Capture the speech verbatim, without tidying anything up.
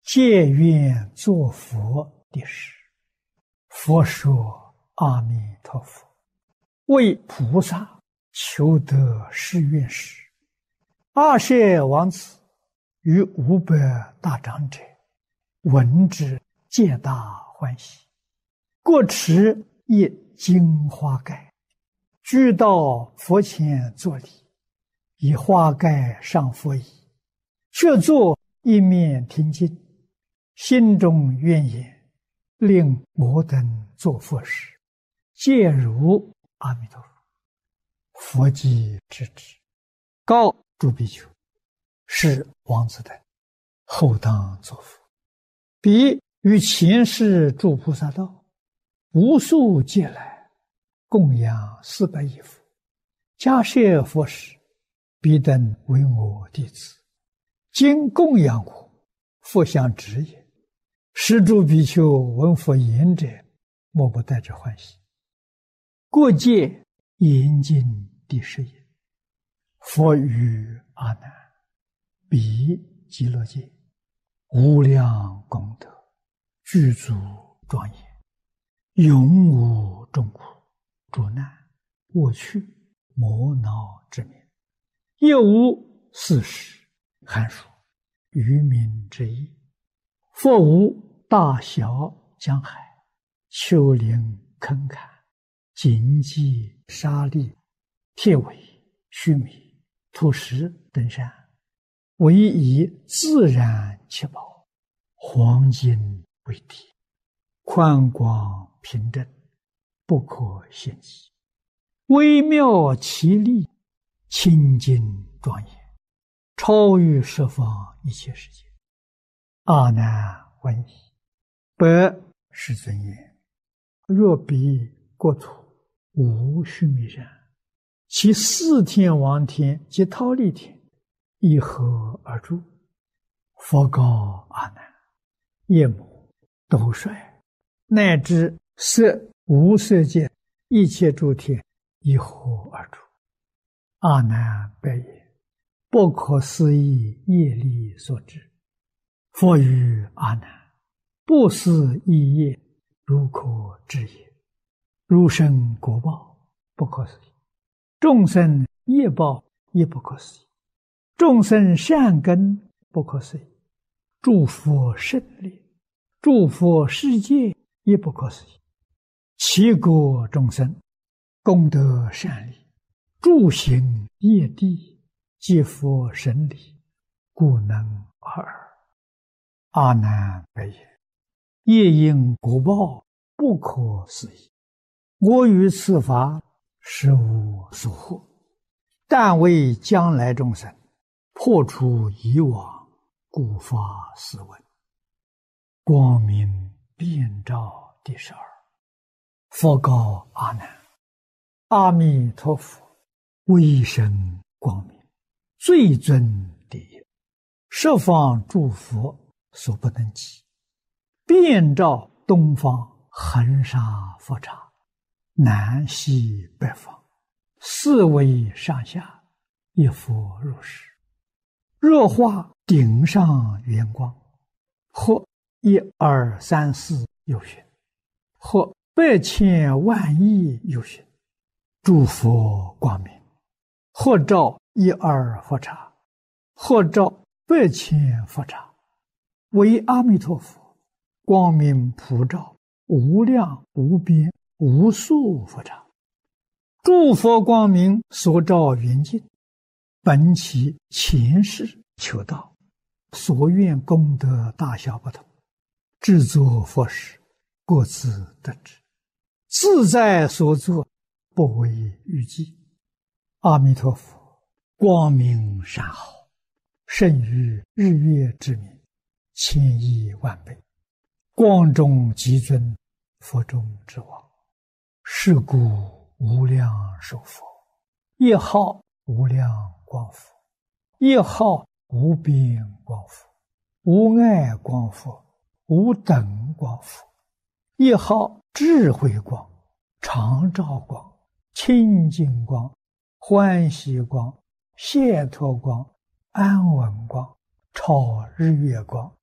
借愿作佛的事。佛说：阿弥陀佛，为菩萨求得誓愿时，阿舍王子与五百大长者闻之，皆大欢喜，各持一金花盖，俱到佛前作礼，以花盖上佛椅，却坐一面听经，心中愿言：令我等作佛时，皆如阿弥陀佛。佛即知之，告诸比丘：是王子等后当作佛。彼于前世诸菩萨道，无数劫来，供养四百亿佛，迦叶佛时，彼等为我弟子，今供养我，佛相知也。是诸比丘闻佛言者，莫不带着欢喜。过界严禁第十也。佛语阿难：彼极乐界无量功德，具足庄严，永无众苦、诸难、恶趣、魔恼之名，亦无四时、寒暑、愚民之意。佛无大小江海、丘陵坑坎、荆棘沙砾、铁苇须弥、土石等山，唯以自然七宝、黄金为体，宽广平正，不可限计，微妙奇丽，清净庄严，超于十方一切世界。阿难闻已，白世尊言：若彼国土无须弥山，其四天王天及忉利天以何而住？佛告阿难：夜母、斗率，乃至色无色界一切诸天以何而住？阿难白言：不可思议业力所致。佛语阿难：不思议业，如可知也。如生果报，不可思议；众生业报，也不可思议；众生善根，不可思议；诸佛胜利，诸佛世界，也不可思议。其国众生功德善利，诸行业地，皆佛神理，故能尔。阿难白言：业因果报，不可思议。我于此法实无所获，但为将来众生破除以往，故发斯文。光明遍照第十二。佛告阿难：阿弥陀佛威神光明，最尊第一，十方诸佛所不能及，遍照东方恒沙佛刹，南西北方，四维上下，一佛如是。若化顶上圆光，或一二三四有寻，或百千万亿有寻，诸佛光明，或照一二佛刹，或照百千佛刹，为阿弥陀佛光明普照无量无边无数佛刹。诸佛光明所照圆净，本其前世求道，所愿功德大小不同，制作佛时各自得知，自在所作，不为预计。阿弥陀佛光明善好，胜于日月之明，千亿万倍，光中极尊，佛中之王。是故无量寿佛，一号无量光佛，一号无边光佛，无碍光佛，无等光佛，一号智慧光、常照光、清净光、欢喜光、解脱光、安稳光、超日月光、